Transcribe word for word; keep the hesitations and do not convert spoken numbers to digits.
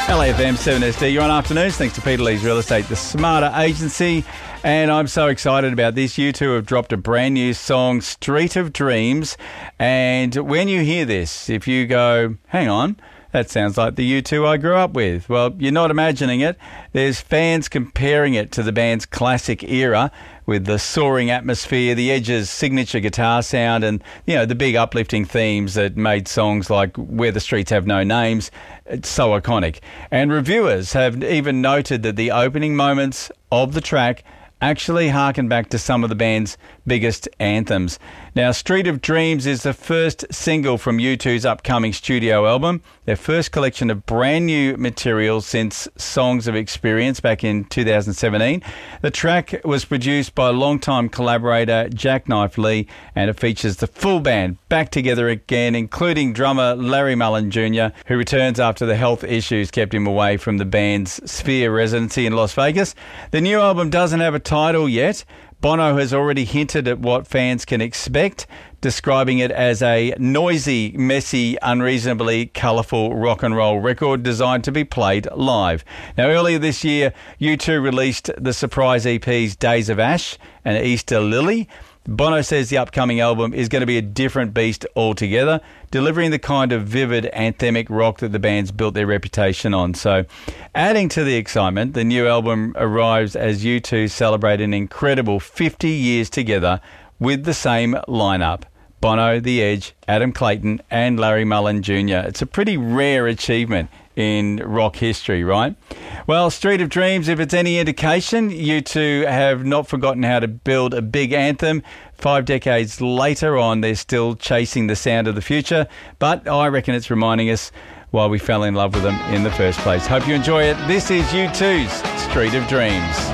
L A F M seven S D, you're on afternoons. Thanks to Peter Lee's Real Estate, the smarter agency. And I'm so excited about this. U two have dropped a brand new song, Street of Dreams. And when you hear this, if you go, hang on, that sounds like the U two I grew up with. Well, you're not imagining it. There's fans comparing it to the band's classic era with the soaring atmosphere, the Edge's signature guitar sound, and, you know, the big uplifting themes that made songs like Where the Streets Have No Names it's so iconic. And reviewers have even noted that the opening moments of the track actually harken back to some of the band's biggest anthems. Now, Street of Dreams is the first single from U two's upcoming studio album, their first collection of brand new material since Songs of Experience back in two thousand seventeen. The track was produced by longtime collaborator Jackknife Lee, and it features the full band back together again, including drummer Larry Mullen Junior, who returns after the health issues kept him away from the band's Sphere residency in Las Vegas. The new album doesn't have a title yet. Bono has already hinted at what fans can expect, describing it as a noisy, messy, unreasonably colourful rock and roll record designed to be played live. Now, earlier this year, U two released the surprise E Ps Days of Ash and Easter Lily. Bono says the upcoming album is going to be a different beast altogether, delivering the kind of vivid, anthemic rock that the band's built their reputation on. So, adding to the excitement, the new album arrives as U two celebrate an incredible fifty years together with the same lineup. Bono, The Edge, Adam Clayton and Larry Mullen Junior It's a pretty rare achievement in rock history, right? Well, Street of Dreams, if it's any indication, U two have not forgotten how to build a big anthem. Five decades later on, they're still chasing the sound of the future, but I reckon it's reminding us why we fell in love with them in the first place. Hope you enjoy it. This is U two's Street of Dreams.